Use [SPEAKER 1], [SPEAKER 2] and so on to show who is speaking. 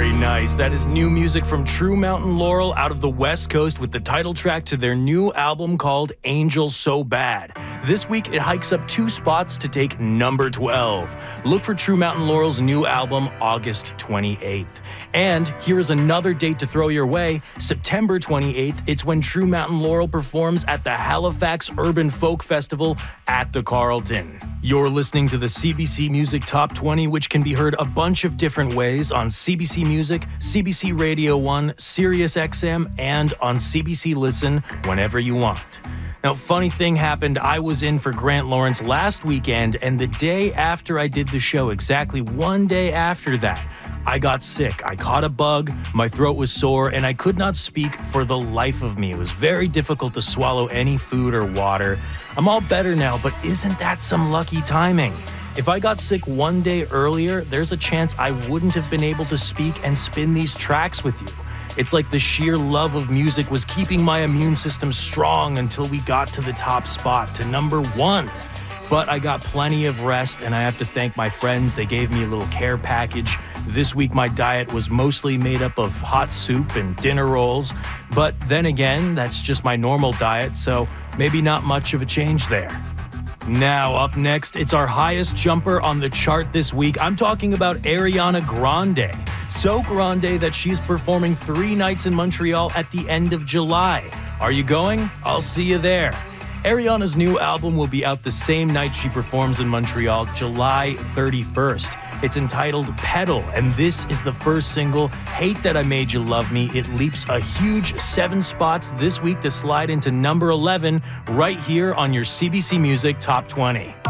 [SPEAKER 1] Very nice. That is new music from True Mountain Laurel out of the West Coast with the title track to their new album called Angel So Bad. This week, it hikes up 2 spots to take number 12. Look for True Mountain Laurel's new album, August 28th. And here is another date to throw your way. September 28th, it's when True Mountain Laurel performs at the Halifax Urban Folk Festival at the Carlton. You're listening to the CBC Music Top 20, which can be heard a bunch of different ways on CBC Music, CBC Radio 1, Sirius XM, and on CBC Listen whenever you want. Now, funny thing happened. I was in for Grant Lawrence last weekend, and the day after I did the show, exactly one day after that, I got sick. I caught a bug, my throat was sore, and I could not speak for the life of me. It was very difficult to swallow any food or water. I'm all better now, but isn't that some lucky timing? If I got sick one day earlier, there's a chance I wouldn't have been able to speak and spin these tracks with you. It's like the sheer love of music was keeping my immune system strong until we got to the top spot, to number 1. But I got plenty of rest, and I have to thank my friends. They gave me a little care package. This week, my diet was mostly made up of hot soup and dinner rolls. But then again, that's just my normal diet, so maybe not much of a change there. Now, up next, it's our highest jumper on the chart this week. I'm talking about Ariana Grande. So grande that she's performing 3 nights in Montreal at the end of July. Are you going? I'll see you there. Ariana's new album will be out the same night she performs in Montreal, July 31st. It's entitled Pedal, and this is the first single, Hate That I Made You Love Me. It leaps a huge 7 spots this week to slide into number 11 right here on your CBC Music Top 20.